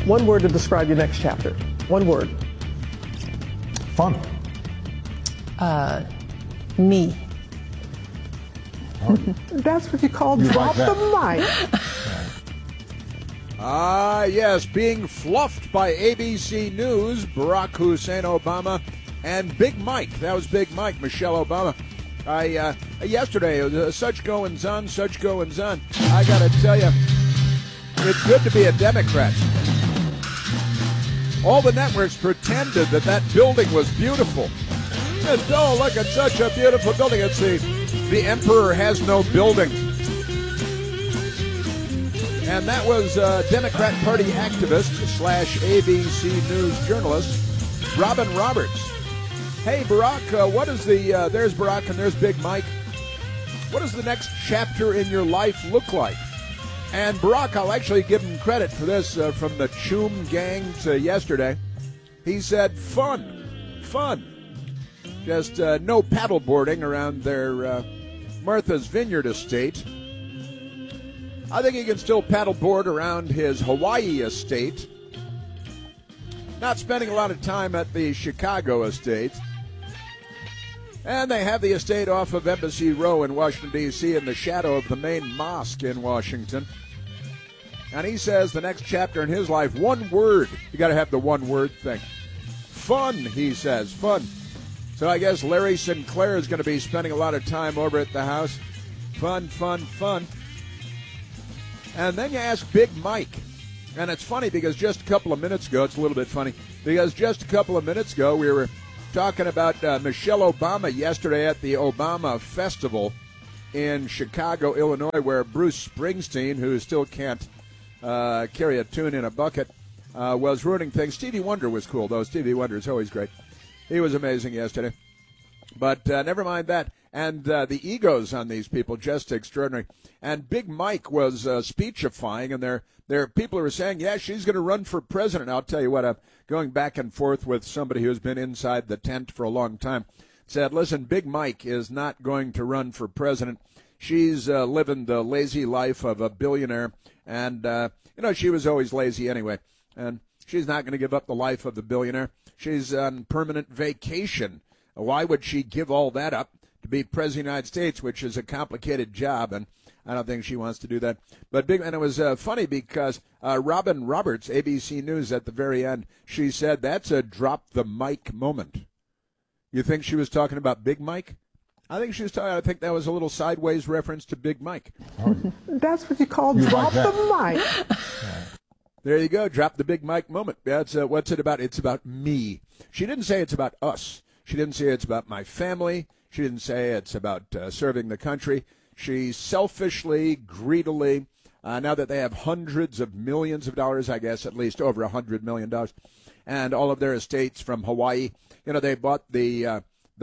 One word to describe your next chapter. One word. Fun. Me. That's what you call drop the mic. Yes, being fluffed by ABC News, Barack Hussein Obama, and Big Mike. That was Big Mike, Michelle Obama. Yesterday, it was such goings on. I got to tell you, it's good to be a Democrat. All the networks pretended that building was beautiful. And, oh, look at such a beautiful building. It's the Emperor Has No Building. And that was Democrat Party activist / ABC News journalist Robin Roberts. Hey, Barack, what is there's Barack and there's Big Mike. What does the next chapter in your life look like? And Barack, I'll actually give him credit for this from the Choom gang to yesterday. He said, fun. Just no paddleboarding around their Martha's Vineyard estate. I think he can still paddleboard around his Hawaii estate. Not spending a lot of time at the Chicago estate. And they have the estate off of Embassy Row in Washington, D.C. in the shadow of the main mosque in Washington. And he says the next chapter in his life, one word. You got to have the one word thing. Fun, he says, fun. So I guess Larry Sinclair is going to be spending a lot of time over at the house. Fun. And then you ask Big Mike. And it's funny because just a couple of minutes ago, it's a little bit funny, because just a couple of minutes ago we were talking about Michelle Obama yesterday at the Obama Festival in Chicago, Illinois, where Bruce Springsteen, who still can't carry a tune in a bucket, was ruining things. Stevie Wonder was cool, though. Stevie Wonder is always great. He was amazing yesterday. But never mind that. And the egos on these people, just extraordinary. And Big Mike was speechifying, and there are people who are saying, yeah, she's going to run for president. I'll tell you what, I'm going back and forth with somebody who's been inside the tent for a long time. Said, listen, Big Mike is not going to run for president. She's living the lazy life of a billionaire. And, she was always lazy anyway. And she's not going to give up the life of the billionaire. She's on permanent vacation. Why would she give all that up to be president of the United States, which is a complicated job, and I don't think she wants to do that. But and it was funny because Robin Roberts, ABC News, at the very end, she said that's a drop the mic moment. You think she was talking about Big Mike? I think she was talking. I think that was a little sideways reference to Big Mike. That's what you call drop the mic. There you go, drop the Big Mike moment. That's what's it about? It's about me. She didn't say it's about us. She didn't say it's about my family. She didn't say it's about serving the country. She selfishly, greedily, now that they have hundreds of millions of dollars, I guess at least over $100 million, and all of their estates from Hawaii, they bought because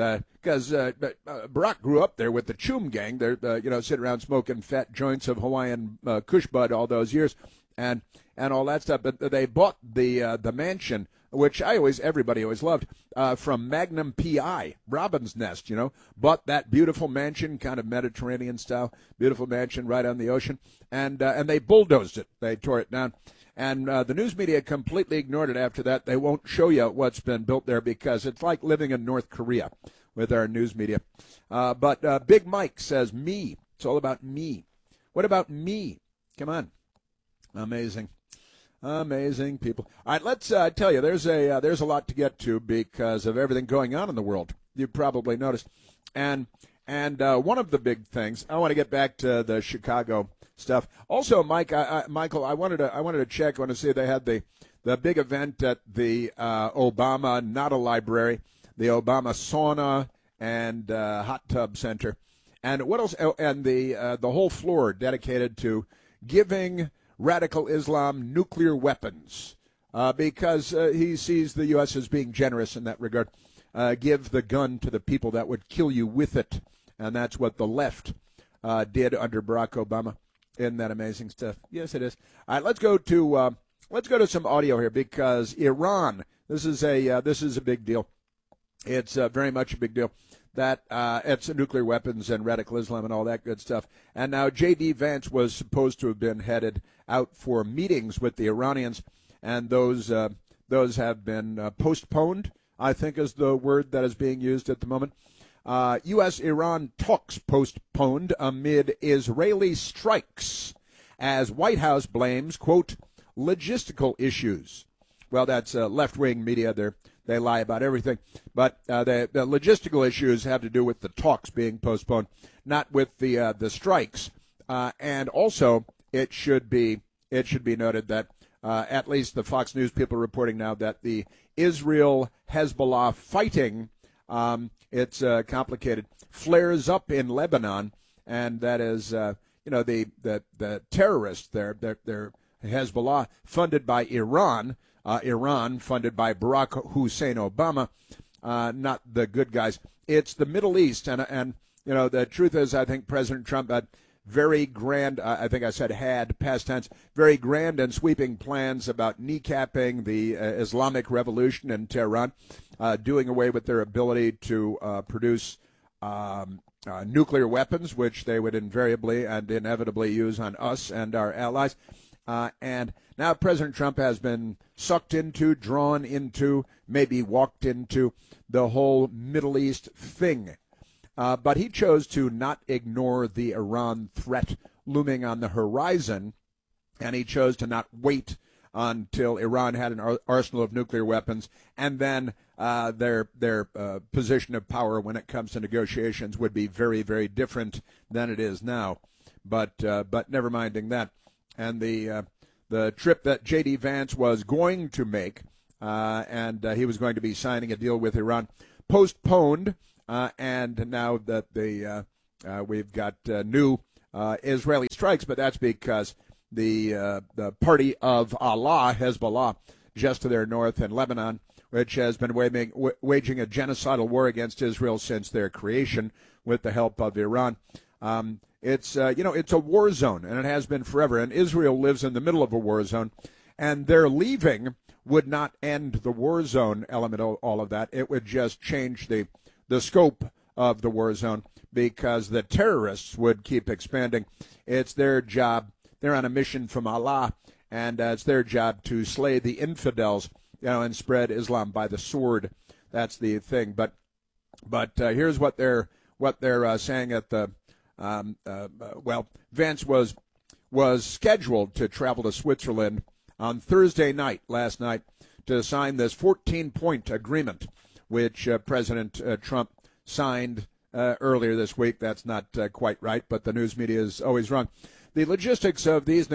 Barack grew up there with the Choom gang. They're, sitting around smoking fat joints of Hawaiian Kush Bud all those years, and all that stuff. But they bought the mansion, which everybody always loved, from Magnum P.I., Robin's Nest, bought that beautiful mansion, kind of Mediterranean style, beautiful mansion right on the ocean, and they bulldozed it. They tore it down. And the news media completely ignored it after that. They won't show you what's been built there because it's like living in North Korea with our news media. But Big Mike says, me. It's all about me. What about me? Come on. Amazing. Amazing people. All right, let's tell you, there's a lot to get to because of everything going on in the world. You probably noticed. And one of the big things, I want to get back to the Chicago stuff. Also, Michael, I wanted to check. I want to see if they had the big event at the Obama, not a library, the Obama sauna and hot tub center. And what else? Oh, and the whole floor dedicated to giving radical Islam nuclear weapons because he sees the U.S. as being generous in that regard. Give the gun to the people that would kill you with it. And that's what the left did under Barack Obama. Isn't that amazing stuff? Yes, it is. All right, let's go to some audio here because Iran. This is a big deal. It's very much a big deal. That it's nuclear weapons and radical Islam and all that good stuff. And now J.D. Vance was supposed to have been headed out for meetings with the Iranians. and those have been postponed, I think is the word that is being used at the moment. U.S.-Iran talks postponed amid Israeli strikes as White House blames, quote, logistical issues. Well, that's left-wing media. They lie about everything. But the logistical issues have to do with the talks being postponed, not with the strikes. And also, it should be noted that at least the Fox News people are reporting now that the Israel-Hezbollah fighting, it's complicated, flares up in Lebanon, and that is, the terrorists there, they're Hezbollah, funded by Iran, Iran funded by Barack Hussein Obama, not the good guys. It's the Middle East, and the truth is, I think President Trump had very grand, I think I said had, past tense, very grand and sweeping plans about kneecapping the Islamic Revolution in Tehran, doing away with their ability to produce nuclear weapons, which they would invariably and inevitably use on us and our allies. And now President Trump has been sucked into, drawn into, maybe walked into the whole Middle East thing. But he chose to not ignore the Iran threat looming on the horizon, and he chose to not wait until Iran had an arsenal of nuclear weapons, and then their position of power when it comes to negotiations would be very, very different than it is now. But never minding that. And the trip that J.D. Vance was going to make, and he was going to be signing a deal with Iran, postponed. And now that we've got new Israeli strikes, but that's because the party of Allah, Hezbollah, just to their north in Lebanon, which has been waging a genocidal war against Israel since their creation with the help of Iran. It's a war zone, and it has been forever. And Israel lives in the middle of a war zone, and their leaving would not end the war zone element of all of that. It would just change the scope of the war zone because the terrorists would keep expanding. It's their job. They're on a mission from Allah, and it's their job to slay the infidels, and spread Islam by the sword. That's the thing. But here's what they're saying at the Vance was scheduled to travel to Switzerland on Thursday night, last night, to sign this 14-point agreement, which President Trump signed earlier this week. That's not quite right, but the news media is always wrong. The logistics of these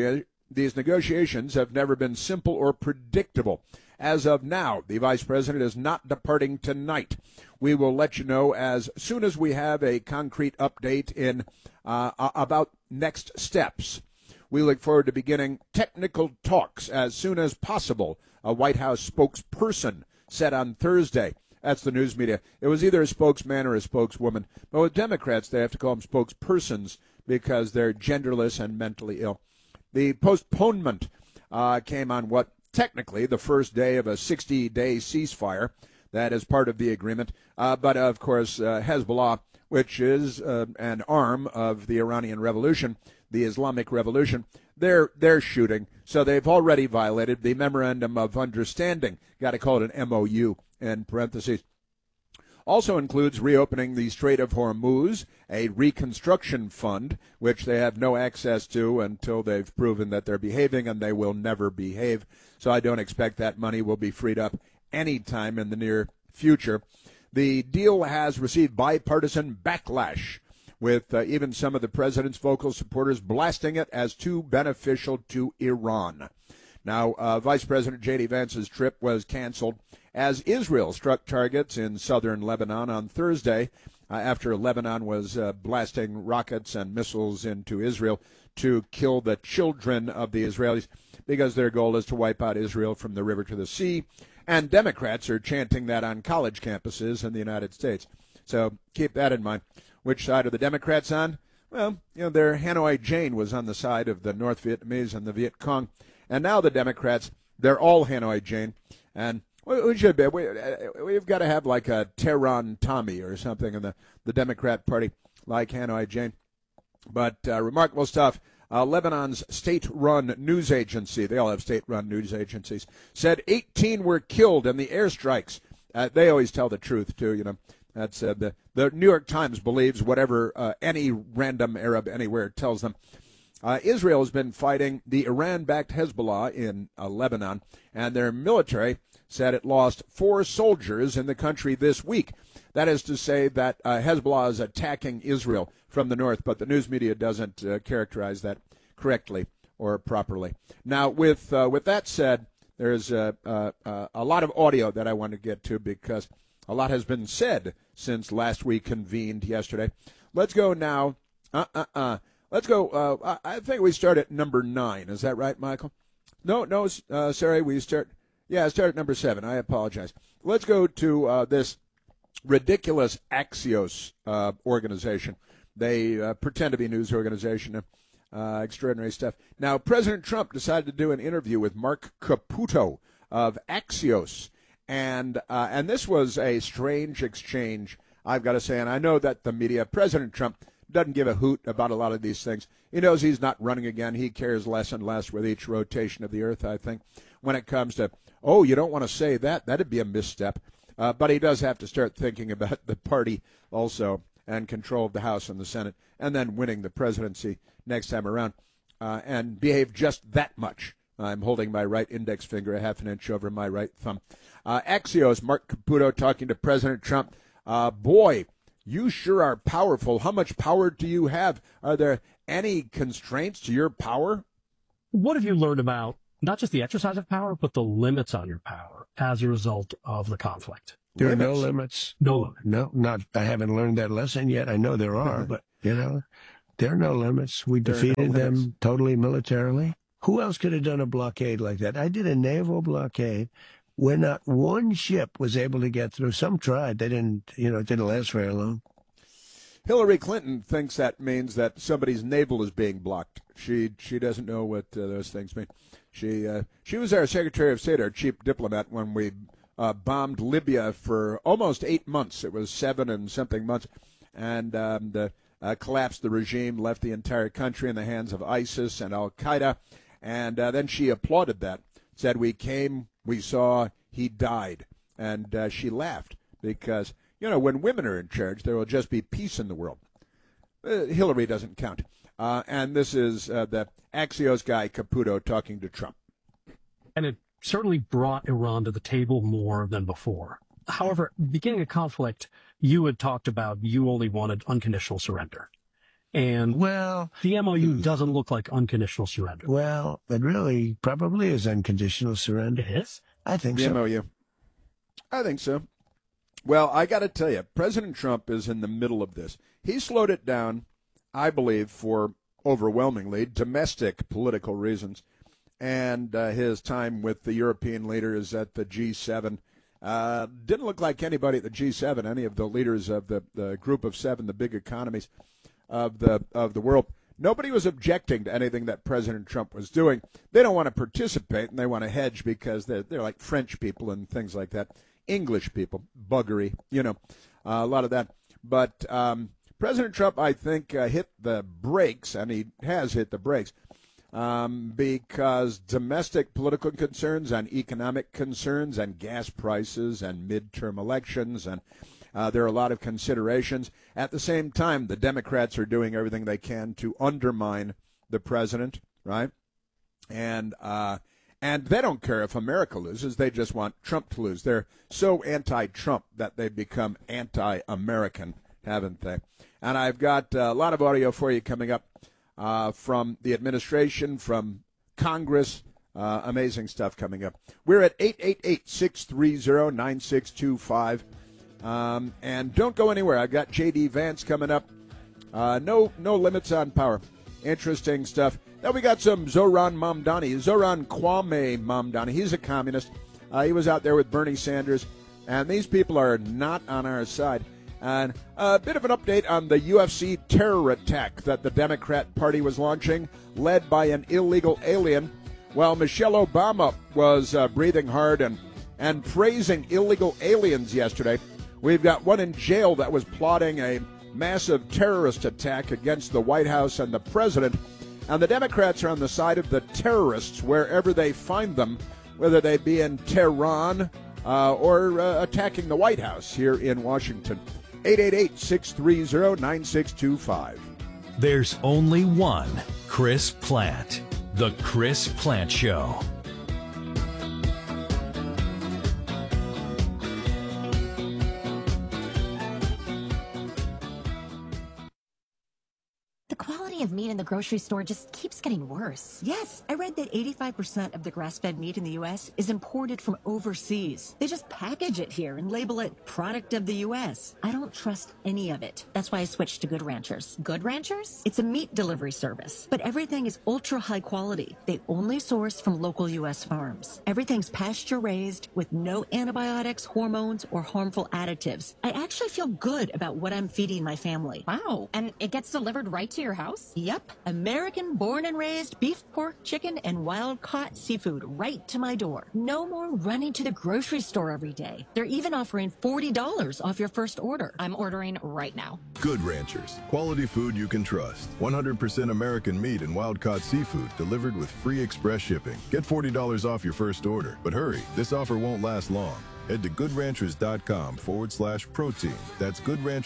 negotiations have never been simple or predictable. As of now, the vice president is not departing tonight. We will let you know as soon as we have a concrete update in about next steps. We look forward to beginning technical talks as soon as possible, a White House spokesperson said on Thursday. That's the news media. It was either a spokesman or a spokeswoman. But with Democrats, they have to call them spokespersons because they're genderless and mentally ill. The postponement came on what technically the first day of a 60-day ceasefire. That is part of the agreement. But, of course, Hezbollah, which is an arm of the Iranian Revolution, the Islamic Revolution, they're shooting. So they've already violated the Memorandum of Understanding. Got to call it an MOU in parentheses. Also includes reopening the Strait of Hormuz, a reconstruction fund, which they have no access to until they've proven that they're behaving, and they will never behave. So I don't expect that money will be freed up anytime in the near future. The deal has received bipartisan backlash, with even some of the president's vocal supporters blasting it as too beneficial to Iran. Now, Vice President J.D. Vance's trip was canceled as Israel struck targets in southern Lebanon on Thursday after Lebanon was blasting rockets and missiles into Israel to kill the children of the Israelis because their goal is to wipe out Israel from the river to the sea. And Democrats are chanting that on college campuses in the United States. So keep that in mind. Which side are the Democrats on? Well, their Hanoi Jane was on the side of the North Vietnamese and the Viet Cong. And now the Democrats, they're all Hanoi Jane. And we should be. We've got to have like a Tehran Tommy or something in the Democrat Party, like Hanoi Jane. But remarkable stuff Lebanon's state-run news agency, they all have state-run news agencies, said 18 were killed in the airstrikes. They always tell the truth, too, you know. That's the New York Times believes whatever any random Arab anywhere tells them. Israel has been fighting the Iran-backed Hezbollah in Lebanon, and their military said it lost 4 soldiers in the country this week. That is to say that Hezbollah is attacking Israel from the north, but the news media doesn't characterize that correctly or properly. Now, with that said, there's a lot of audio that I want to get to because a lot has been said since last we convened yesterday. Let's go now. Let's go. I think we start at number 9. Is that right, Michael? No, sorry. We start. Yeah, start at number 7. I apologize. Let's go to this ridiculous Axios organization. They pretend to be a news organization. Extraordinary stuff. Now, President Trump decided to do an interview with Mark Caputo of Axios. And this was a strange exchange, I've got to say. And I know that the media, President Trump, doesn't give a hoot about a lot of these things. He knows he's not running again. He cares less and less with each rotation of the earth, I think, when it comes to, oh, you don't want to say that. That'd be a misstep. But he does have to start thinking about the party also and control of the House and the Senate and then winning the presidency next time around and behave just that much. I'm holding my right index finger a half an inch over my right thumb. Axios, Mark Caputo talking to President Trump. Boy, you sure are powerful. How much power do you have? Are there any constraints to your power? What have you learned about not just the exercise of power, but the limits on your power as a result of the conflict? There are no limits. No limit. No, I haven't learned that lesson yet. I know there are, but, there are no limits. We defeated them totally militarily. Who else could have done a blockade like that? I did a naval blockade where not one ship was able to get through. Some tried. They didn't, it didn't last very long. Hillary Clinton thinks that means that somebody's navel is being blocked. She doesn't know what those things mean. She was our Secretary of State, our chief diplomat, when we bombed Libya for almost 8 months. It was 7 and something months, and collapsed the regime, left the entire country in the hands of ISIS and Al-Qaeda, and then she applauded that, said we came, we saw, he died, and she laughed because, when women are in charge, there will just be peace in the world. Hillary doesn't count. And this is the Axios guy, Caputo, talking to Trump. And it certainly brought Iran to the table more than before. However, beginning a conflict, you had talked about you only wanted unconditional surrender. And the MOU doesn't look like unconditional surrender. Well, it really probably is unconditional surrender. It is? I think the so. MOU. I think so. Well, I got to tell you, President Trump is in the middle of this. He slowed it down, I believe, for overwhelmingly domestic political reasons. And his time with the European leaders at the G7 didn't look like anybody at the G7, any of the leaders of the group of 7, the big economies of the world. Nobody was objecting to anything that President Trump was doing. They don't want to participate, and they want to hedge because they're like French people and things like that. English people, buggery, a lot of that. But President Trump, I think, hit the brakes, and he has hit the brakes, because domestic political concerns and economic concerns and gas prices and midterm elections, and there are a lot of considerations. At the same time, the Democrats are doing everything they can to undermine the president, right? And they don't care if America loses. They just want Trump to lose. They're so anti-Trump that they've become anti-American, haven't they? And I've got a lot of audio for you coming up from the administration, from Congress. Amazing stuff coming up. We're at 888-630-9625. And don't go anywhere. I've got J.D. Vance coming up. No limits on power. Interesting stuff. Now we got some Zohran Kwame Mamdani. He's a communist. He was out there with Bernie Sanders. And these people are not on our side. And a bit of an update on the UFC terror attack that the Democrat Party was launching, led by an illegal alien. While Michelle Obama was breathing hard and praising illegal aliens yesterday, we've got one in jail that was plotting a massive terrorist attack against the White House and the president. And the Democrats are on the side of the terrorists wherever they find them, whether they be in Tehran or attacking the White House here in Washington. 888-630-9625. There's only one Chris Plante. The Chris Plante Show. The quality of meat in the grocery store just keeps getting worse. Yes, I read that 85% of the grass-fed meat in the U.S. is imported from overseas. They just package it here and label it product of the U.S. I don't trust any of it. That's why I switched to Good Ranchers. Good Ranchers? It's a meat delivery service, but everything is ultra high quality. They only source from local U.S. farms. Everything's pasture-raised with no antibiotics, hormones, or harmful additives. I actually feel good about what I'm feeding my family. Wow. And it gets delivered right to your house? Yep. American born and raised beef, pork, chicken, and wild-caught seafood right to my door. No more running to the grocery store every day. They're even offering $40 off your first order. I'm ordering right now. Good Ranchers. Quality food you can trust. 100% American meat and wild-caught seafood delivered with free express shipping. Get $40 off your first order. But hurry, this offer won't last long. Head to goodranchers.com/protein. That's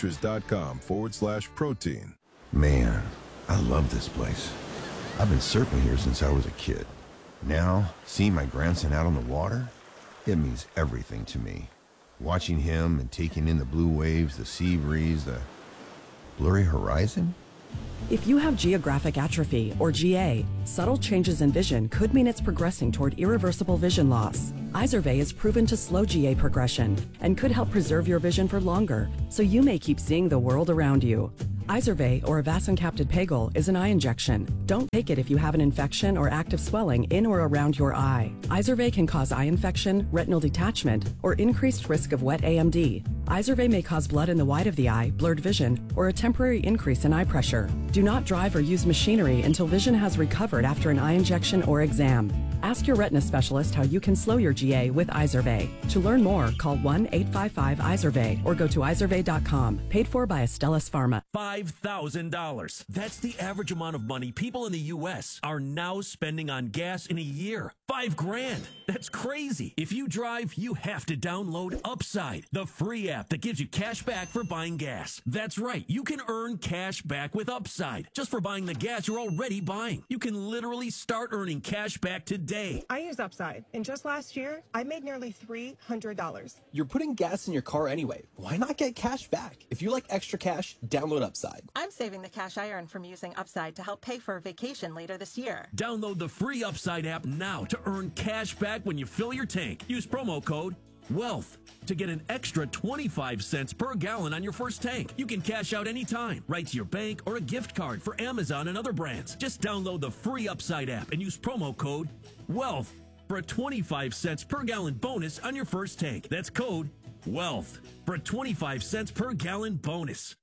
goodranchers.com/protein. Man, I love this place. I've been surfing here since I was a kid. Now, seeing my grandson out on the water, it means everything to me. Watching him and taking in the blue waves, the sea breeze, the blurry horizon. If you have geographic atrophy, or GA, subtle changes in vision could mean it's progressing toward irreversible vision loss. Izervay is proven to slow GA progression and could help preserve your vision for longer, so you may keep seeing the world around you. Izervay, or avacincaptad pegol, is an eye injection. Don't take it if you have an infection or active swelling in or around your eye. Izervay can cause eye infection, retinal detachment, or increased risk of wet AMD. Izervay may cause blood in the white of the eye, blurred vision, or a temporary increase in eye pressure. Do not drive or use machinery until vision has recovered after an eye injection or exam. Ask your retina specialist how you can slow your GA with Izervay. To learn more, call 1-855-IZERVAY or go to izervay.com. Paid for by Astellas Pharma. $5,000. That's the average amount of money people in the U.S. are now spending on gas in a year. $5,000. That's crazy. If you drive, you have to download Upside, the free app that gives you cash back for buying gas. That's right. You can earn cash back with Upside just for buying the gas you're already buying. You can literally start earning cash back today. I use Upside, and just last year, I made nearly $300. You're putting gas in your car anyway. Why not get cash back? If you like extra cash, download Upside. I'm saving the cash I earn from using Upside to help pay for a vacation later this year. Download the free Upside app now to earn cash back when you fill your tank. Use promo code WEALTH to get an extra 25 cents per gallon on your first tank. You can cash out anytime, right to your bank or a gift card for Amazon and other brands. Just download the free Upside app and use promo code WEALTH for a 25 cents per gallon bonus on your first tank. That's code WEALTH for a 25 cents per gallon bonus.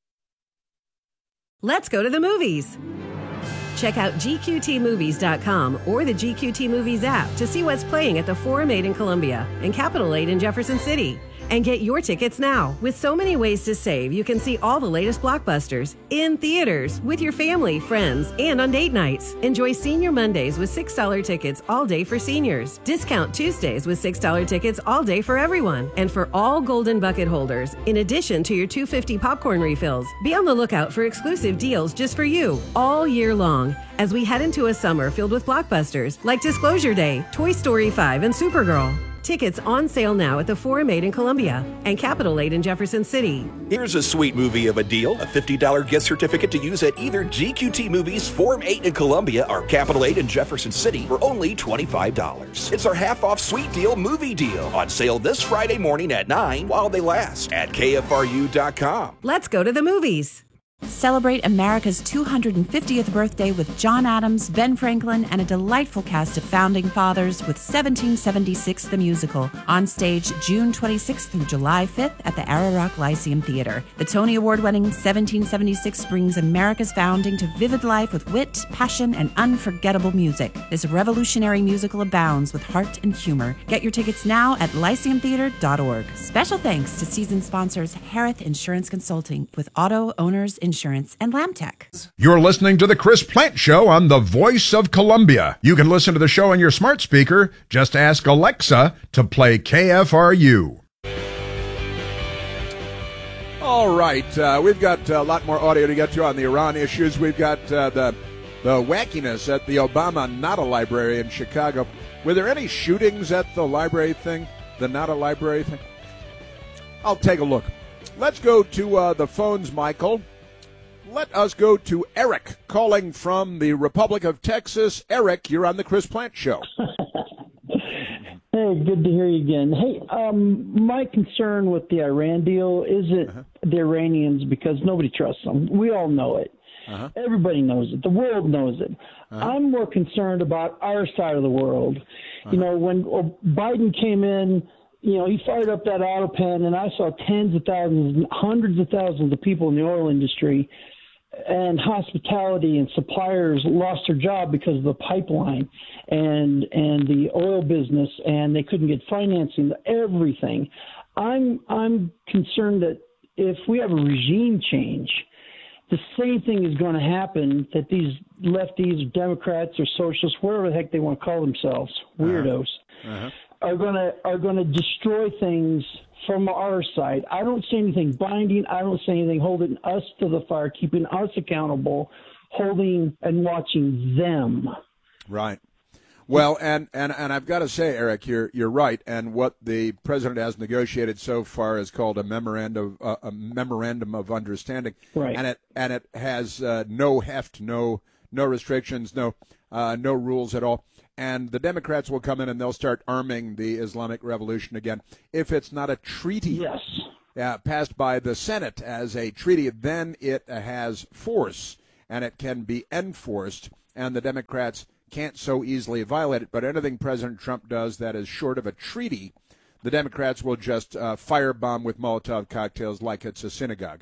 Let's go to the movies. Check out GQTmovies.com or the GQT Movies app to see what's playing at the Forum 8 in Columbia and Capitol 8 in Jefferson City. And get your tickets now. With so many ways to save, you can see all the latest blockbusters in theaters with your family, friends, and on date nights. Enjoy Senior Mondays with $6 tickets all day for seniors. Discount Tuesdays with $6 tickets all day for everyone. And for all Golden Bucket holders, in addition to your $2.50 popcorn refills, be on the lookout for exclusive deals just for you all year long as we head into a summer filled with blockbusters like Disclosure Day, Toy Story 5, and Supergirl. Tickets on sale now at the Forum 8 in Columbia and Capitol 8 in Jefferson City. Here's a sweet movie of a deal. A $50 gift certificate to use at either GQT Movies, Forum 8 in Columbia, or Capitol 8 in Jefferson City for only $25. It's our half-off sweet deal movie deal. On sale this Friday morning at 9 while they last at KFRU.com. Let's go to the movies. Celebrate America's 250th birthday with John Adams, Ben Franklin, and a delightful cast of founding fathers with 1776 the Musical, on stage June 26th through July 5th at the Arrow Rock Lyceum Theater. The Tony Award-winning 1776 brings America's founding to vivid life with wit, passion, and unforgettable music. This revolutionary musical abounds with heart and humor. Get your tickets now at lyceumtheater.org. Special thanks to season sponsors Harith Insurance Consulting with Auto Owners Insurance. Insurance, and Lamtech. You're listening to The Chris Plant Show on the Voice of Columbia. You can listen to the show on your smart speaker. Just ask Alexa to play KFRU. All right, we've got a lot more audio to get to on the Iran issues. We've got the wackiness at the Obama Nada Library in Chicago. Were there any shootings at the library thing, the Nada Library thing? I'll take a look. Let's go to the phones, Michael. Let us go to Eric, calling from the Republic of Texas. Eric, you're on the Chris Plant Show. Hey, good to hear you again. Hey, my concern with the Iran deal isn't the Iranians, because nobody trusts them. We all know it. Everybody knows it. The world knows it. I'm more concerned about our side of the world. You know, when Biden came in, you know, he fired up that auto pen, and I saw tens of thousands, hundreds of thousands of people in the oil industry and hospitality and suppliers lost their job because of the pipeline and the oil business, and they couldn't get financing, everything. I'm concerned that if we have a regime change, the same thing is going to happen, that these lefties or Democrats or socialists, whatever the heck they want to call themselves, weirdos, are going to destroy things from our side. I don't see anything binding. I don't see anything holding us to the fire, keeping us accountable, holding and watching them. Right. Well, and I've got to say, Eric, you're right. And what the president has negotiated so far is called a memorandum of understanding. Right. And it has no heft, no restrictions, no rules at all. And the Democrats will come in and they'll start arming the Islamic Revolution again. If it's not a treaty passed by the Senate as a treaty, then it has force and it can be enforced, and the Democrats can't so easily violate it. But anything President Trump does that is short of a treaty, the Democrats will just firebomb with Molotov cocktails like it's a synagogue.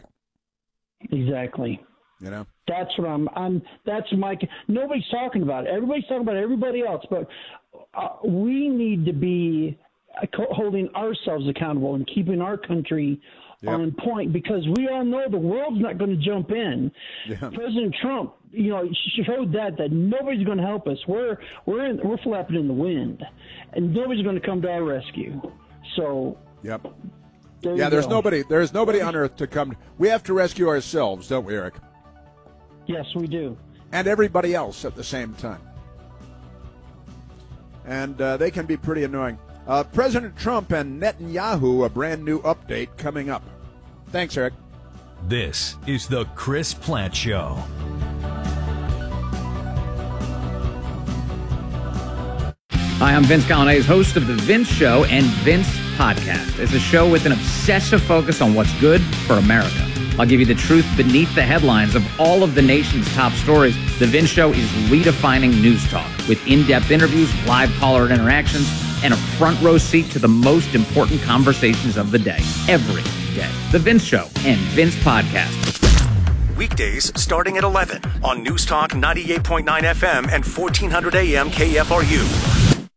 Exactly. You know? That's what that's my, nobody's talking about it. Everybody's talking about everybody else, but we need to be holding ourselves accountable and keeping our country on point, because we all know the world's not going to jump in. President Trump, you know, showed that nobody's going to help us. We're flapping in the wind, and nobody's going to come to our rescue. So there's nobody on earth to come. We have to rescue ourselves, don't we, Eric? Yes, we do. And everybody else at the same time. And they can be pretty annoying. President Trump and Netanyahu, a brand new update coming up. Thanks, Eric. This is the Chris Plant Show. Hi, I'm Vince Coglianese, host of The Vince Show and Vince Podcast. It's a show with an obsessive focus on what's good for America. I'll give you the truth beneath the headlines of all of the nation's top stories. The Vince Show is redefining news talk with in-depth interviews, live caller interactions, and a front row seat to the most important conversations of the day, every day. The Vince Show and Vince Podcast. Weekdays starting at 11 on News Talk 98.9 FM and 1400 AM KFRU.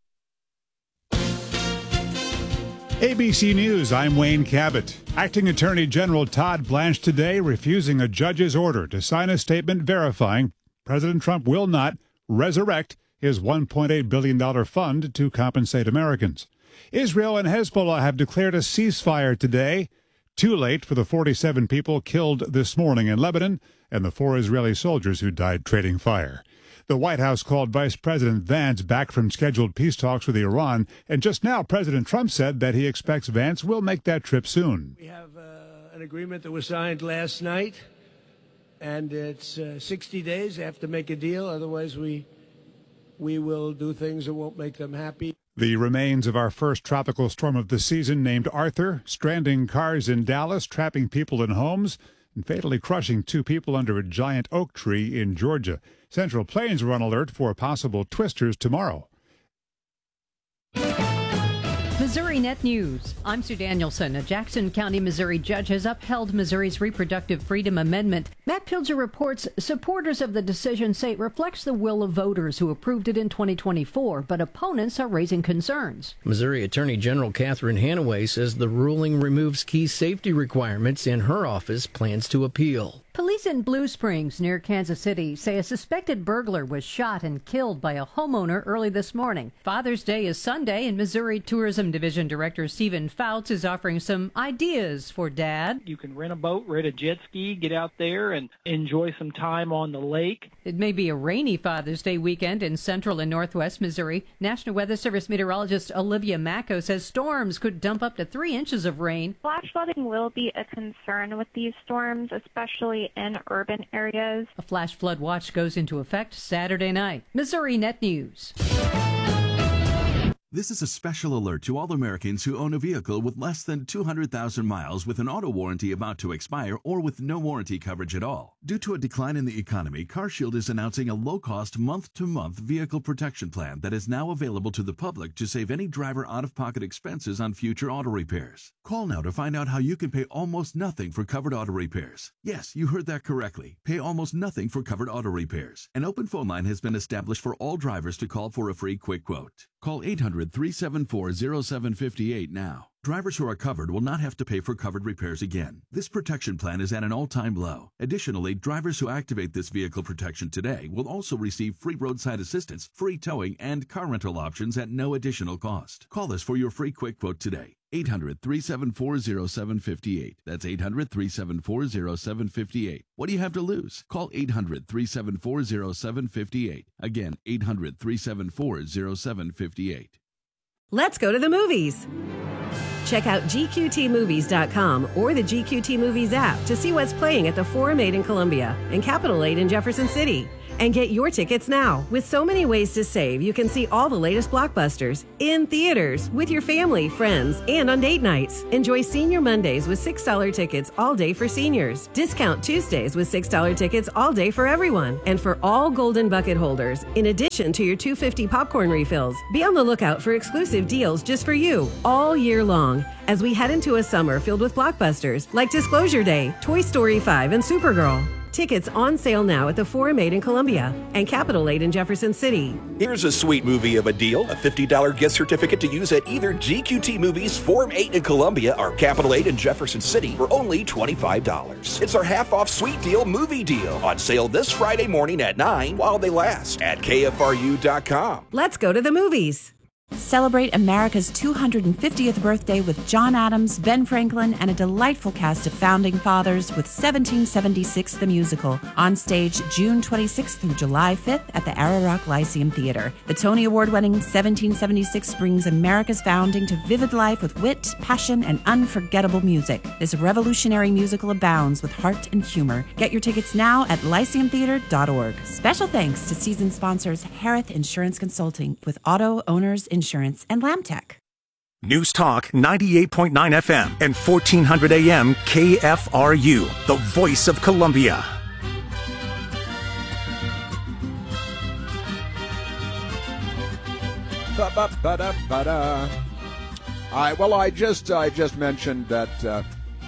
ABC News, I'm Wayne Cabot. Acting Attorney General Todd Blanche today refusing a judge's order to sign a statement verifying President Trump will not resurrect his $1.8 billion fund to compensate Americans. Israel and Hezbollah have declared a ceasefire today. Too late for the 47 people killed this morning in Lebanon and the 4 Israeli soldiers who died trading fire. The White House called Vice President Vance back from scheduled peace talks with Iran, and just now President Trump said that he expects Vance will make that trip soon. We have an agreement that was signed last night, and it's 60 days. They have to make a deal, otherwise we will do things that won't make them happy. The remains of our first tropical storm of the season, named Arthur, stranding cars in Dallas, trapping people in homes, and fatally crushing 2 people under a giant oak tree in Georgia. Central Plains were on alert for possible twisters tomorrow. Missouri Net News. I'm Sue Danielson. A Jackson County, Missouri judge has upheld Missouri's Reproductive Freedom Amendment Matt Pilger reports supporters of the decision say it reflects the will of voters who approved it in 2024, but opponents are raising concerns. Missouri Attorney General Catherine Hanaway says the ruling removes key safety requirements, and her office plans to appeal. Police in Blue Springs, near Kansas City, say a suspected burglar was shot and killed by a homeowner early this morning. Father's Day is Sunday, and Missouri Tourism Division Director Stephen Fouts is offering some ideas for Dad. You can rent a boat, rent a jet ski, get out there and enjoy some time on the lake. It may be a rainy Father's Day weekend in central and northwest Missouri. National Weather Service meteorologist Olivia Macco says storms could dump up to 3 inches of rain. Flash flooding will be a concern with these storms, especially in urban areas. A flash flood watch goes into effect Saturday night. Missouri Net News. This is a special alert to all Americans who own a vehicle with less than 200,000 miles with an auto warranty about to expire or with no warranty coverage at all. Due to a decline in the economy, CarShield is announcing a low-cost month-to-month vehicle protection plan that is now available to the public to save any driver out-of-pocket expenses on future auto repairs. Call now to find out how you can pay almost nothing for covered auto repairs. Yes, you heard that correctly. Pay almost nothing for covered auto repairs. An open phone line has been established for all drivers to call for a free quick quote. Call 800-374-0758 now. Drivers who are covered will not have to pay for covered repairs again. This protection plan is at an all-time low. Additionally, drivers who activate this vehicle protection today will also receive free roadside assistance, free towing, and car rental options at no additional cost. Call us for your free quick quote today. 800-374-0758. That's 800-374-0758. What do you have to lose? Call 800-374-0758. Again, 800-374-0758. Let's go to the movies. Check out GQTmovies.com or the GQT Movies app to see what's playing at the Forum 8 in Columbia and Capitol 8 in Jefferson City. And get your tickets now. With so many ways to save, you can see all the latest blockbusters in theaters, with your family, friends, and on date nights. Enjoy Senior Mondays with $6 tickets all day for seniors. Discount Tuesdays with $6 tickets all day for everyone. And for all Golden Bucket holders, in addition to your $2.50 popcorn refills. Be on the lookout for exclusive deals just for you all year long as we head into a summer filled with blockbusters like Disclosure Day, Toy Story 5, and Supergirl. Tickets on sale now at the Forum 8 in Columbia and Capitol 8 in Jefferson City. Here's a sweet movie of a deal. A $50 gift certificate to use at either GQT Movies, Forum 8 in Columbia, or Capitol 8 in Jefferson City for only $25. It's our half-off sweet deal movie deal. On sale this Friday morning at 9 while they last at KFRU.com. Let's go to the movies. Celebrate America's 250th birthday with John Adams, Ben Franklin, and a delightful cast of founding fathers with 1776 the Musical, on stage June 26th through July 5th at the Ararock Lyceum Theater. The Tony Award-winning 1776 brings America's founding to vivid life with wit, passion, and unforgettable music. This revolutionary musical abounds with heart and humor. Get your tickets now at lyceumtheater.org. Special thanks to season sponsors Harith Insurance Consulting with Auto Owners Insurance and Lamtech. News Talk 98.9 FM and 1400 AM KFRU, the voice of Columbia. Ba-ba-ba-da-ba-da. All right, well, I just mentioned that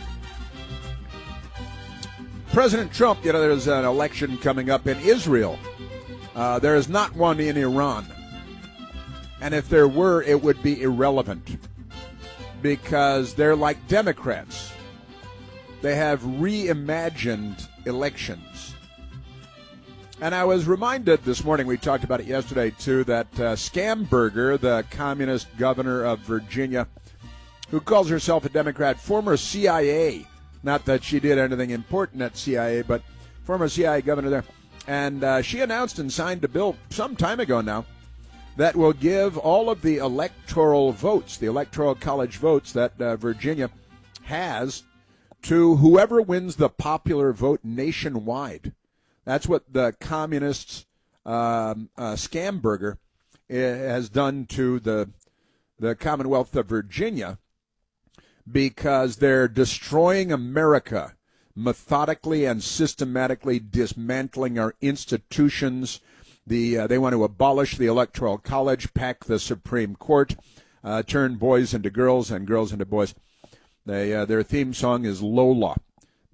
President Trump, there's an election coming up in Israel. There is not one in Iran. And if there were, it would be irrelevant because they're like Democrats. They have reimagined elections. And I was reminded this morning, we talked about it yesterday too, that Scamberger, the communist governor of Virginia, who calls herself a Democrat, former CIA, not that she did anything important at CIA, but former CIA governor there. And she announced and signed a bill some time ago now that will give all of the electoral votes, the electoral college votes that Virginia has, to whoever wins the popular vote nationwide. That's what the communists, Scamberger, has done to the Commonwealth of Virginia, because they're destroying America, methodically and systematically dismantling our institutions. They want to abolish the Electoral College, pack the Supreme Court, turn boys into girls and girls into boys. Their theme song is Lola,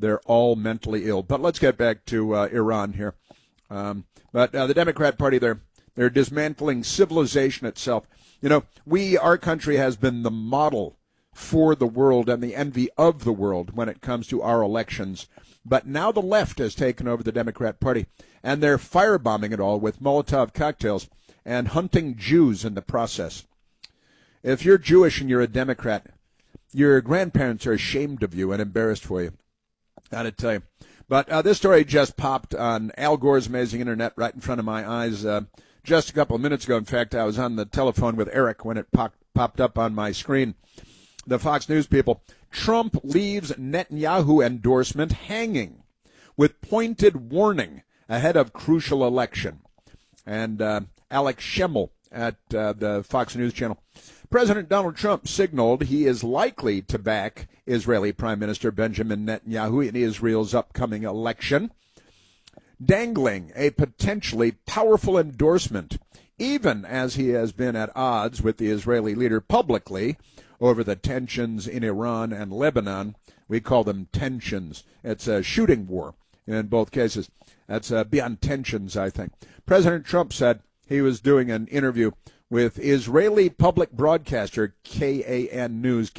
they're all mentally ill. But let's get back to Iran here. But the Democrat Party, they're dismantling civilization itself. You know, our country has been the model for the world and the envy of the world when it comes to our elections. But now the left has taken over the Democrat Party, and they're firebombing it all with Molotov cocktails and hunting Jews in the process. If you're Jewish and you're a Democrat, your grandparents are ashamed of you and embarrassed for you. Gotta tell you. But this story just popped on Al Gore's amazing internet right in front of my eyes just a couple of minutes ago. In fact, I was on the telephone with Eric when it popped up on my screen. The Fox News people. Trump leaves Netanyahu endorsement hanging with pointed warning ahead of crucial election. And Alex Schemmel at the Fox News channel. President Donald Trump signaled he is likely to back Israeli Prime Minister Benjamin Netanyahu in Israel's upcoming election, dangling a potentially powerful endorsement, even as he has been at odds with the Israeli leader publicly over the tensions in Iran and Lebanon. We call them tensions. It's a shooting war in both cases. That's beyond tensions, I think. President Trump said he was doing an interview with Israeli public broadcaster KAN News,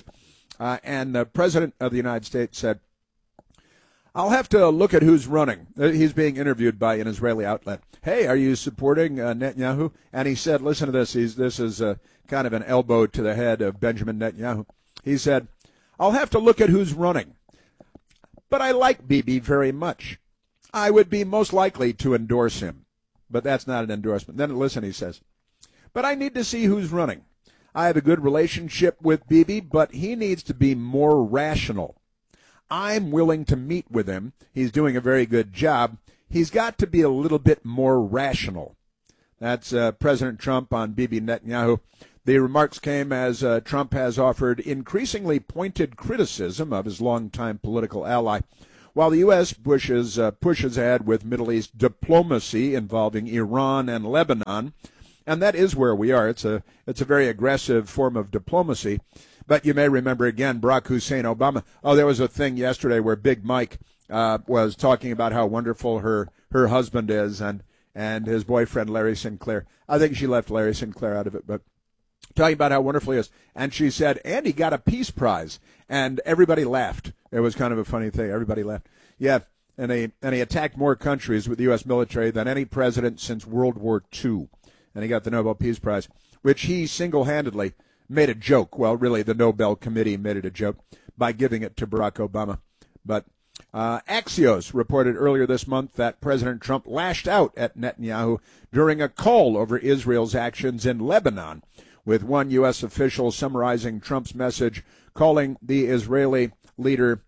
and the President of the United States said, I'll have to look at who's running. He's being interviewed by an Israeli outlet. Hey, are you supporting Netanyahu? And he said, listen to this. This is kind of an elbow to the head of Benjamin Netanyahu. He said, I'll have to look at who's running. But I like Bibi very much. I would be most likely to endorse him. But that's not an endorsement. Then listen, he says, but I need to see who's running. I have a good relationship with Bibi, but he needs to be more rational. I'm willing to meet with him. He's doing a very good job. He's got to be a little bit more rational. That's President Trump on Bibi Netanyahu. The remarks came as Trump has offered increasingly pointed criticism of his longtime political ally, while the U.S. pushes ahead with Middle East diplomacy involving Iran and Lebanon. And that is where we are. It's a very aggressive form of diplomacy. But you may remember, again, Barack Hussein Obama. Oh, there was a thing yesterday where Big Mike was talking about how wonderful her husband is and his boyfriend, Larry Sinclair. I think she left Larry Sinclair out of it, but talking about how wonderful he is. And she said, and he got a Peace Prize. And everybody laughed. It was kind of a funny thing. Everybody laughed. Yeah, and he attacked more countries with the U.S. military than any president since World War II. And he got the Nobel Peace Prize, which he single-handedly made a joke. Well, really, the Nobel Committee made it a joke by giving it to Barack Obama. But Axios reported earlier this month that President Trump lashed out at Netanyahu during a call over Israel's actions in Lebanon, with one U.S. official summarizing Trump's message, calling the Israeli leader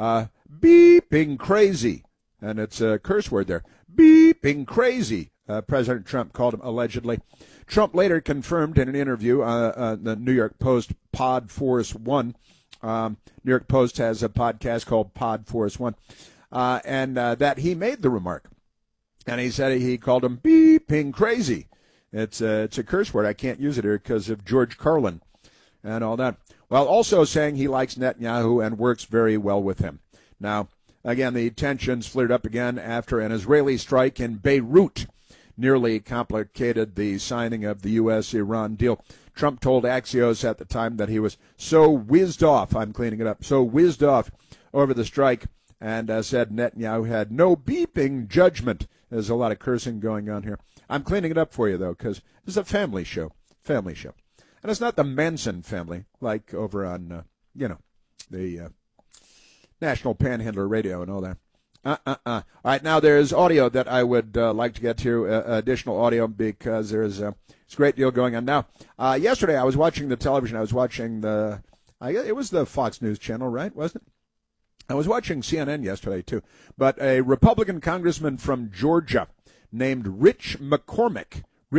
beeping crazy. And it's a curse word there. Beeping crazy. President Trump called him allegedly. Trump later confirmed in an interview the New York Post Pod Force One. New York Post has a podcast called Pod Force One, and that he made the remark. And he said he called him beeping crazy. It's a curse word. I can't use it here because of George Carlin and all that. While also saying he likes Netanyahu and works very well with him. Now, again, the tensions flared up again after an Israeli strike in Beirut nearly complicated the signing of the U.S.-Iran deal. Trump told Axios at the time that he was so whizzed off, I'm cleaning it up, so whizzed off over the strike, and said Netanyahu had no beeping judgment. There's a lot of cursing going on here. I'm cleaning it up for you, though, because this is a family show. And it's not the Manson family, like over on, the National Panhandler Radio and all that. All right, now there's audio that I would like to get to, additional audio, because there's a great deal going on. Now, yesterday I was watching the television. I was watching it was the Fox News channel, right, wasn't it? I was watching CNN yesterday, too. But a Republican congressman from Georgia named Rich McCormick,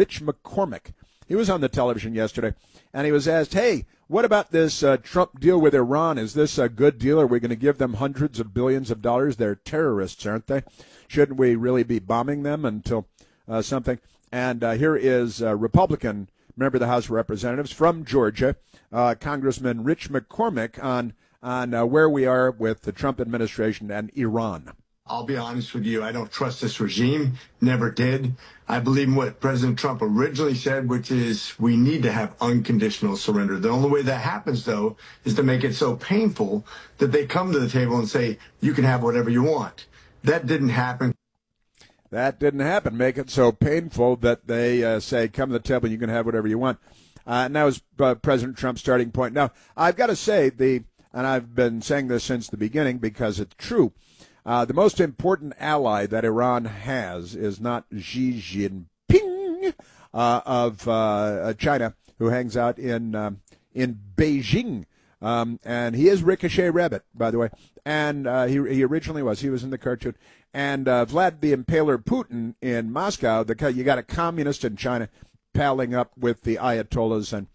he was on the television yesterday, and he was asked, hey, what about this Trump deal with Iran? Is this a good deal? Are we going to give them hundreds of billions of dollars? They're terrorists, aren't they? Shouldn't we really be bombing them until something? And here is a Republican member of the House of Representatives from Georgia, Congressman Rich McCormick, on on where we are with the Trump administration and Iran. I'll be honest with you, I don't trust this regime, never did. I believe in what President Trump originally said, which is we need to have unconditional surrender. The only way that happens, though, is to make it so painful that they come to the table and say, you can have whatever you want. That didn't happen. That didn't happen. Make it so painful that they say, come to the table, you can have whatever you want. And that was President Trump's starting point. Now, I've got to say, and I've been saying this since the beginning because it's true, the most important ally that Iran has is not Xi Jinping of China, who hangs out in Beijing. And he is Ricochet Rabbit, by the way. And he originally was. He was in the cartoon. And Vlad the Impaler Putin in Moscow, you got a communist in China palling up with the Ayatollahs. And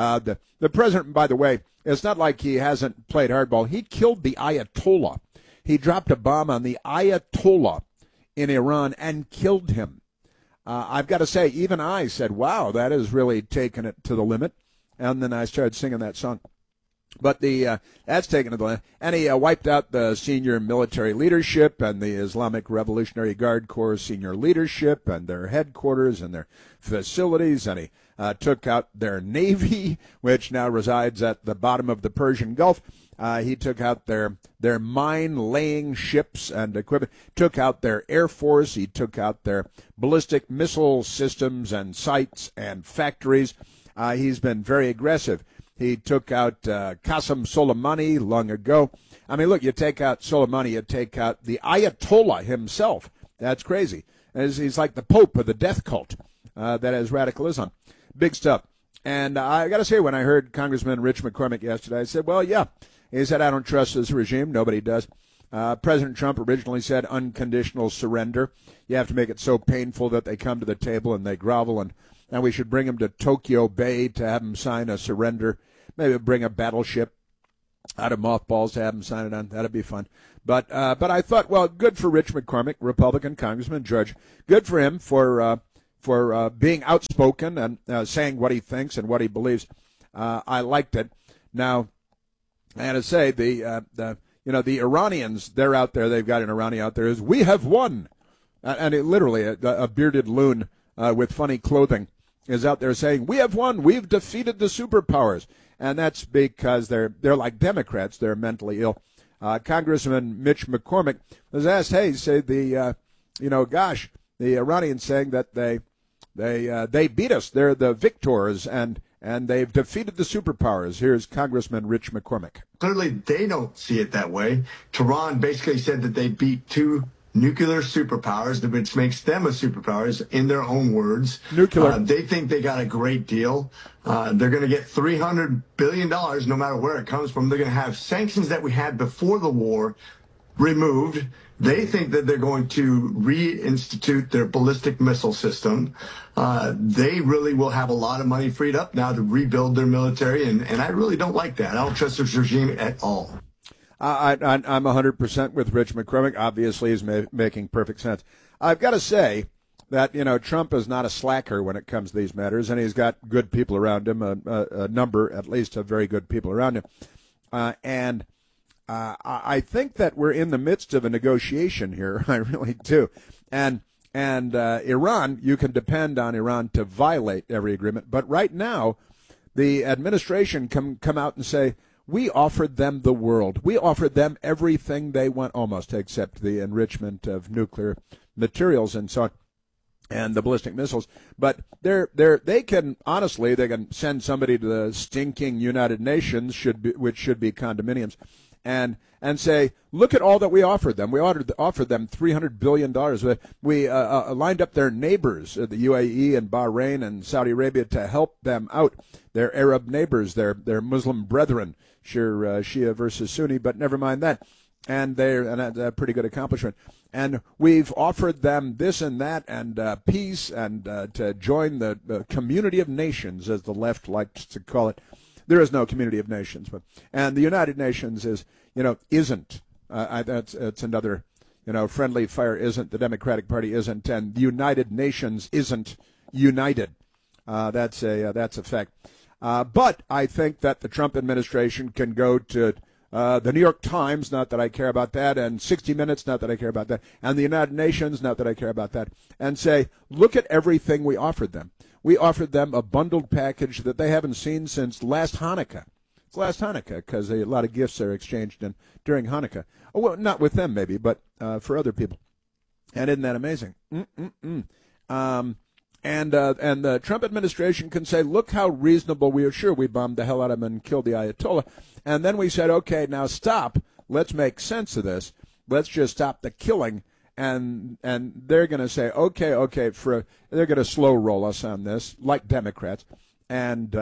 the president, by the way, it's not like he hasn't played hardball. He killed the Ayatollah. He dropped a bomb on the Ayatollah in Iran and killed him. I've got to say, even I said, wow, that has really taken it to the limit. And then I started singing that song. But that's taken to the limit. And he wiped out the senior military leadership and the Islamic Revolutionary Guard Corps senior leadership and their headquarters and their facilities. And he took out their Navy, which now resides at the bottom of the Persian Gulf. He took out their mine-laying ships and equipment, took out their Air Force. He took out their ballistic missile systems and sites and factories. He's been very aggressive. He took out Qasem Soleimani long ago. I mean, look, you take out Soleimani, you take out the Ayatollah himself. That's crazy. He's like the Pope of the death cult that has radical Islam. Big stuff. And I got to say, when I heard Congressman Rich McCormick yesterday, I said, well, yeah. He said, I don't trust this regime. Nobody does. President Trump originally said unconditional surrender. You have to make it so painful that they come to the table and they grovel, and we should bring them to Tokyo Bay to have them sign a surrender. Maybe bring a battleship out of mothballs to have them sign it on. That'd be fun. But I thought, well, good for Rich McCormick, Republican Congressman, George. Good for him for being outspoken and saying what he thinks and what he believes. I liked it. Now, I had to say, the Iranians, they're out there. They've got an Iranian out there is, we have won. And it literally, a bearded loon with funny clothing is out there saying, we have won. We've defeated the superpowers. And that's because they're like Democrats. They're mentally ill. Congressman Mitch McCormick was asked, hey, say the Iranians saying that they beat us. They're the victors and they've defeated the superpowers. Here's Congressman Rich McCormick. Clearly, they don't see it that way. Tehran basically said that they beat two nuclear superpowers, which makes them a superpower, in their own words. Nuclear. They think they got a great deal. They're going to get $300 billion no matter where it comes from. They're going to have sanctions that we had before the war removed. They think that they're going to reinstitute their ballistic missile system. They really will have a lot of money freed up now to rebuild their military, and I really don't like that. I don't trust this regime at all. I'm 100% with Rich McCormick. Obviously, he's making perfect sense. I've got to say that, Trump is not a slacker when it comes to these matters, and he's got good people around him, a number, at least, of very good people around him. I think that we're in the midst of a negotiation here. I really do. And Iran, you can depend on Iran to violate every agreement. But right now, the administration come out and say, we offered them the world. We offered them everything they want, almost, except the enrichment of nuclear materials and so on, and the ballistic missiles. But they can send somebody to the stinking United Nations, which should be condominiums, and say, look at all that we offered them. We offered them $300 billion. We lined up their neighbors, the UAE and Bahrain and Saudi Arabia, to help them out. Their Arab neighbors, their Muslim brethren, sure, Shia versus Sunni, but never mind that. And that's a pretty good accomplishment. And we've offered them this and that and peace and to join the community of nations, as the left likes to call it. There is no community of nations, and the United Nations isn't. That's another, friendly fire isn't. The Democratic Party isn't, and the United Nations isn't united. That's a fact. But I think that the Trump administration can go to the New York Times, not that I care about that, and 60 Minutes, not that I care about that, and the United Nations, not that I care about that, and say, look at everything we offered them. We offered them a bundled package that they haven't seen since last Hanukkah. It's last Hanukkah because a lot of gifts are exchanged during Hanukkah. Oh, well, not with them maybe, but for other people. And isn't that amazing? And the Trump administration can say, look how reasonable we are. Sure, we bombed the hell out of them and killed the Ayatollah. And then we said, okay, now stop. Let's make sense of this. Let's just stop the killing. And they're going to say, okay, they're going to slow roll us on this, like Democrats, and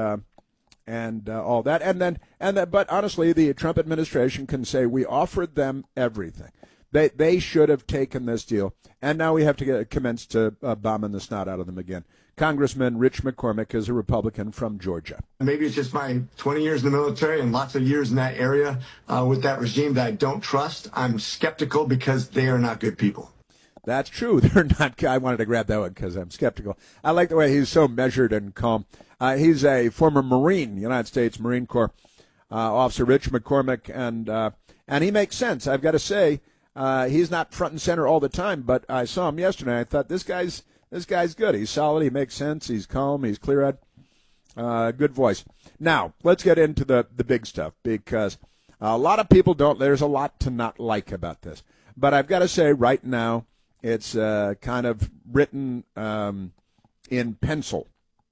all that. But honestly, the Trump administration can say, we offered them everything. They should have taken this deal, and now we have to commence to bombing the snot out of them again. Congressman Rich McCormick is a Republican from Georgia. Maybe it's just my 20 years in the military and lots of years in that area with that regime that I don't trust. I'm skeptical because they are not good people. That's true. They're not. I wanted to grab that one because I'm skeptical. I like the way he's so measured and calm. He's a former Marine, United States Marine Corps officer, Rich McCormick, and he makes sense. I've got to say, he's not front and center all the time, but I saw him yesterday. I thought this guy's good. He's solid. He makes sense. He's calm. He's clear-eyed. Good voice. Now let's get into the big stuff because a lot of people don't. There's a lot to not like about this, but I've got to say right now it's kind of written in pencil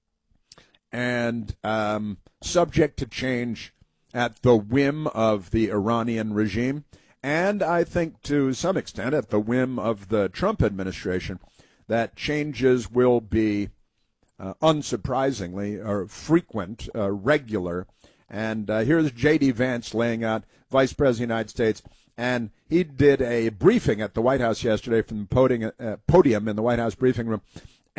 and subject to change at the whim of the Iranian regime. And I think to some extent at the whim of the Trump administration, that changes will be unsurprisingly or frequent, regular. And here's J.D. Vance laying out, Vice President of the United States, and he did a briefing at the White House yesterday from the podium in the White House briefing room.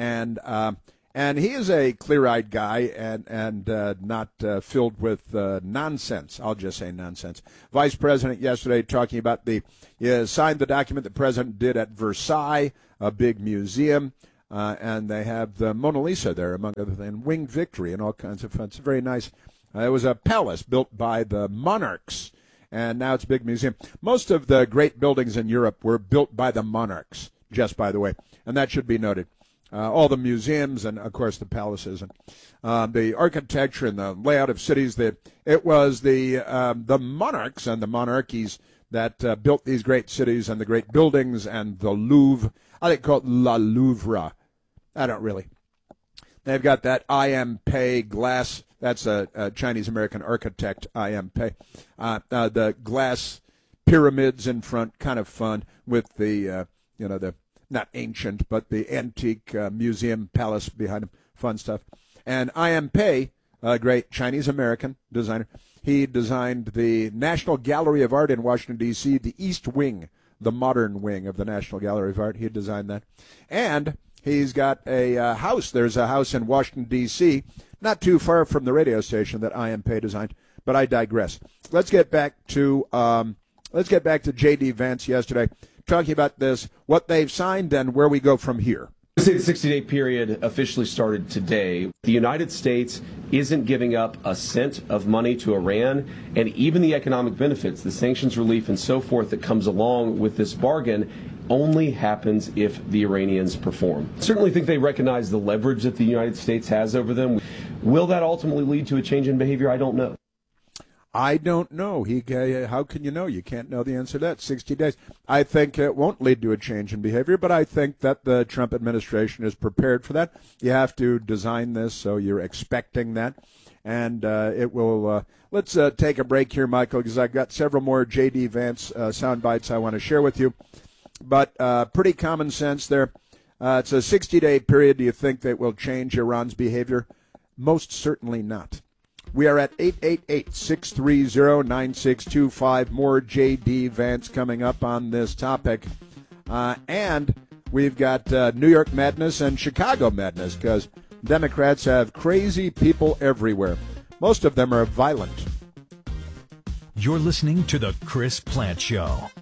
And he is a clear-eyed guy and not filled with nonsense. I'll just say nonsense. Vice President yesterday talking about signed the document the President did at Versailles, a big museum, and they have the Mona Lisa there, among other things, Winged Victory and all kinds of fun. It's very nice. It was a palace built by the monarchs, and now it's a big museum. Most of the great buildings in Europe were built by the monarchs, just by the way, and that should be noted. All the museums and, of course, the palaces and the architecture and the layout of cities. It was the monarchs and the monarchies that built these great cities and the great buildings and the Louvre. I think called La Louvre. I don't really. They've got that I.M. Pei glass. That's a Chinese-American architect, I.M. Pei. The glass pyramids in front, kind of fun with the not ancient, but the antique museum palace behind him. Fun stuff. And I.M. Pei, a great Chinese-American designer, he designed the National Gallery of Art in Washington, D.C., the East Wing, the modern wing of the National Gallery of Art. He designed that. And he's got a house. There's a house in Washington, D.C., not too far from the radio station that I.M. Pei designed, but I digress. Let's get back to J.D. Vance yesterday, talking about this, what they've signed, and where we go from here. The 60-day period officially started today. The United States isn't giving up a cent of money to Iran, and even the economic benefits, the sanctions relief and so forth that comes along with this bargain only happens if the Iranians perform. I certainly think they recognize the leverage that the United States has over them. Will that ultimately lead to a change in behavior? I don't know. I don't know. How can you know? You can't know the answer to that. 60 days. I think it won't lead to a change in behavior, but I think that the Trump administration is prepared for that. You have to design this so you're expecting that. And it will. Let's take a break here, Michael, because I've got several more J.D. Vance sound bites I want to share with you. But pretty common sense there. It's a 60-day period. Do you think that will change Iran's behavior? Most certainly not. We are at 888-630-9625. More J.D. Vance coming up on this topic. And we've got New York madness and Chicago madness because Democrats have crazy people everywhere. Most of them are violent. You're listening to The Chris Plante Show.